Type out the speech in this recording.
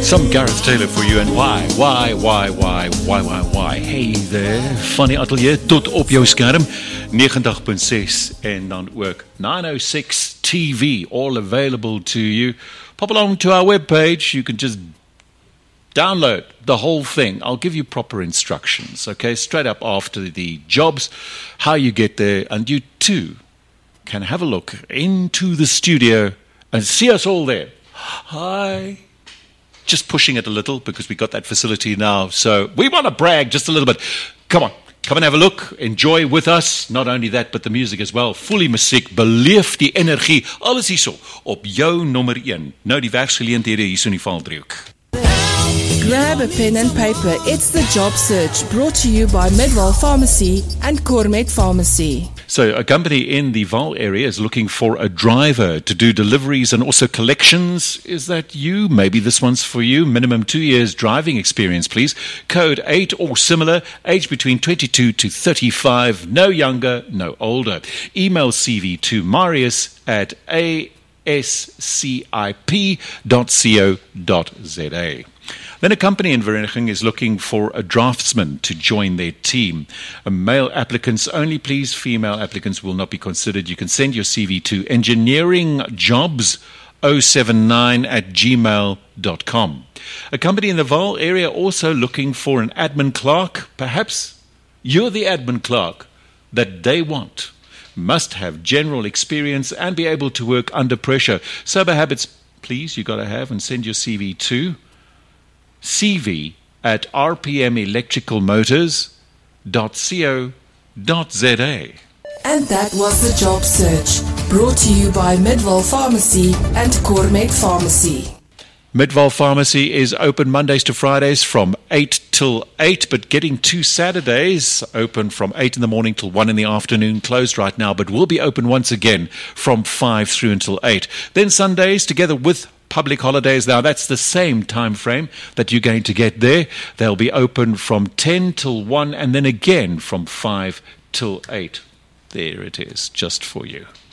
Some Gareth Taylor for you and why? Hey there, Funny Atelier tot op jou skerm 90.6 en dan ook 906 TV, all available to you. Pop along to our webpage, you can just download the whole thing. I'll give you proper instructions, okay, straight up after the jobs, how you get there, and you too can have a look into the studio and see us all there. Hi. Just pushing it a little because we got that facility now. So we want to brag just a little bit. Come and have a look. Enjoy with us. Not only that, but the music as well. Fully musiek. Beleef die energie. Alles hierso op jou nommer 1. Nou die werksgeleenthede hierso in die Valdriehoek. Grab a pen and paper. It's the Job Search, brought to you by Midwell Pharmacy and Cormet Pharmacy. So a company in the Vaal area is looking for a driver to do deliveries and also collections. Is that you? Maybe this one's for you. Minimum 2 years driving experience, please. Code 8 or similar. Age between 22 to 35. No younger, no older. Email CV to marius@ascip.co.za. Then a company in Vereeniging is looking for a draftsman to join their team. Male applicants only, please. Female applicants will not be considered. You can send your CV to engineeringjobs079@gmail.com. A company in the Vaal area also looking for an admin clerk. Perhaps you're the admin clerk that they want. Must have general experience and be able to work under pressure. Sober habits, please, you got to have, and send your CV to cv@rpmelectricalmotors.co.za. And that was the Job Search, brought to you by Midwell Pharmacy and Cormet Pharmacy. Midwell Pharmacy is open Mondays to Fridays from 8 till 8, but getting to Saturdays, open from 8 in the morning till 1 in the afternoon, closed right now, but will be open once again from 5 through until 8. Then Sundays, together with public holidays, now that's the same time frame that you're going to get there. They'll be open from 10 till 1 and then again from 5 till 8. There it is, just for you.